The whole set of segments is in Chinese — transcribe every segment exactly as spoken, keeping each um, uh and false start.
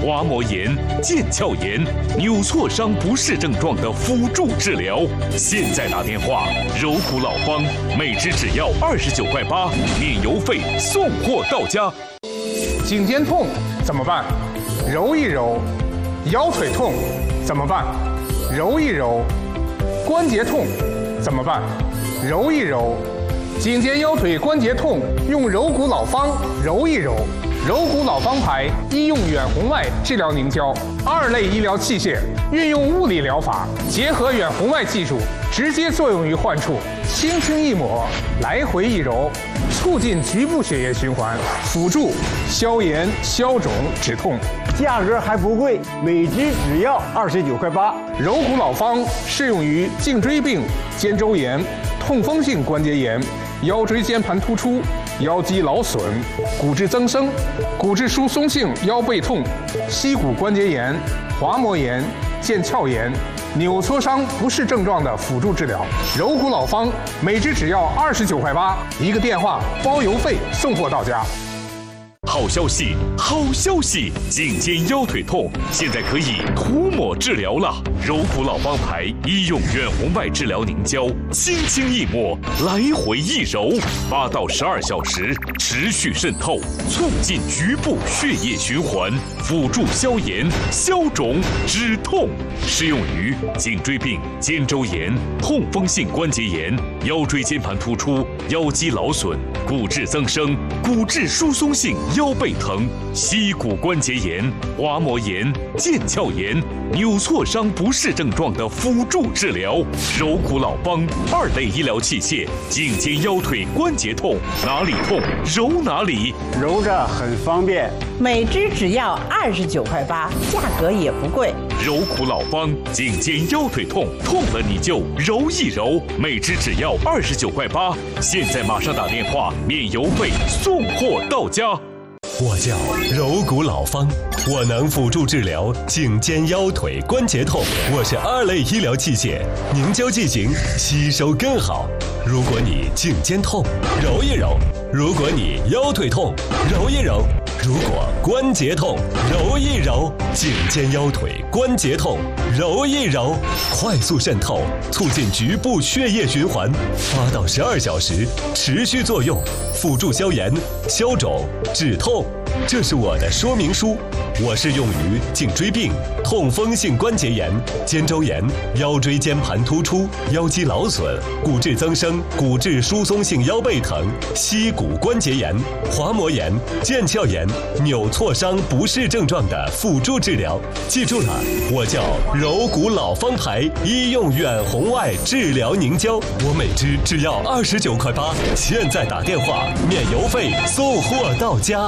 滑膜炎、腱鞘炎、扭挫伤不适症状的辅助治疗。现在打电话，柔骨老方，每支只要二十九块八，免邮费，送货到家。 颈肩痛怎么办？揉一揉。腰腿痛怎么办？揉一揉。关节痛怎么办？揉一揉。颈肩腰腿关节痛，用柔骨老方揉一揉。柔骨老方牌医用远红外治疗凝胶，二类医疗器械，运用物理疗法，结合远红外技术，直接作用于患处，轻轻一抹，来回一揉，促进局部血液循环，辅助消炎、消肿、止痛。 价格还不贵，每支只要二十九块八。 柔骨老方适用于颈椎病、肩周炎、痛风性关节炎、腰椎间盘突出、腰肌劳损、骨质增生、骨质疏松性腰背痛、膝骨关节炎、滑膜炎、腱鞘炎、扭挫伤不适症状的辅助治疗。柔骨老方每支只要二十九块八，一个电话包邮费，送货到家。 好消息，好消息！颈肩腰腿痛现在可以涂抹治疗了。柔骨老方牌医用远红外治疗凝胶，轻轻一抹，来回一揉，八到十二小时持续渗透，促进局部血液循环，辅助消炎、消肿、止痛。适用于颈椎病、肩周炎、痛风性关节炎、腰椎间盘突出、腰肌劳损、骨质增生、骨质疏松性腰背疼、膝骨关节炎、滑膜炎、腱鞘炎、扭挫伤不适症状的辅助治疗。柔骨老方二类医疗器械，颈肩腰腿关节痛，哪里痛揉哪里， 揉着很方便。 每支只要二十九块八，价格也不贵。 柔骨老方，颈肩腰腿痛，痛了你就揉一揉，每支只要二十九块八。现在马上打电话，免邮费，送货到家。 我叫柔骨老方，我能辅助治疗颈肩腰腿关节痛。我是二类医疗器械，凝胶剂型吸收更好。如果你颈肩痛，揉一揉；如果你腰腿痛，揉一揉；如果关节痛，揉一揉。颈肩腰腿关节痛，揉一揉，快速渗透，促进局部血液循环，八到十二小时持续作用，辅助消炎、消肿、止痛。这是我的说明书。我是用于颈椎病、痛风性关节炎、肩周炎、腰椎间盘突出、腰肌劳损、骨质增生、骨质疏松性腰背疼、膝骨关节炎、滑膜炎、腱鞘炎、扭挫伤不适症状的辅助治疗。记住了，我叫柔骨老方牌医用远红外治疗凝胶，我每支只要二十九块八，现在打电话免邮费，送货到家。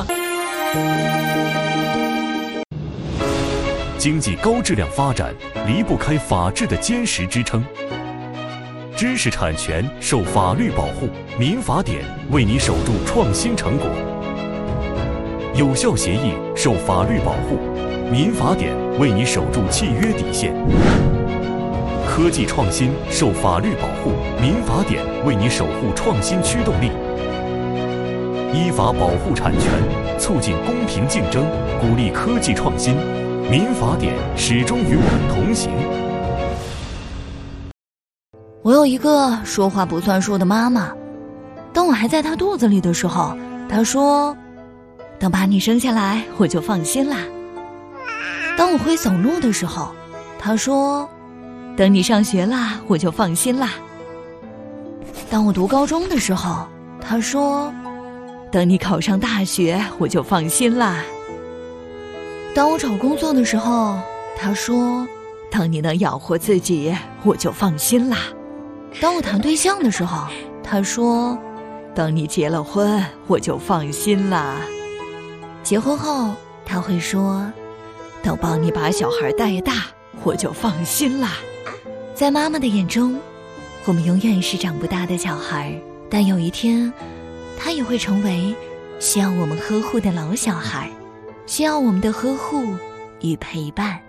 经济高质量发展离不开法治的坚实支撑。知识产权受法律保护，民法典为你守住创新成果；有效协议受法律保护，民法典为你守住契约底线；科技创新受法律保护，民法典为你守护创新驱动力。依法保护产权，促进公平竞争，鼓励科技创新。民法典始终与我们同行。 我有一个说话不算数的妈妈，当我还在她肚子里的时候，她说：“等把你生下来，我就放心啦。”当我会走路的时候，她说：“等你上学啦，我就放心啦。”当我读高中的时候，她说：“等你考上大学，我就放心啦。”当我找工作的时候，他说：“当你能养活自己，我就放心啦。”当我谈对象的时候，他说：“等你结了婚，我就放心啦。”结婚后，他会说：“等帮你把小孩带大，我就放心啦。”在妈妈的眼中，我们永远是长不大的小孩，但有一天，他也会成为需要我们呵护的老小孩。需要我们的呵护与陪伴。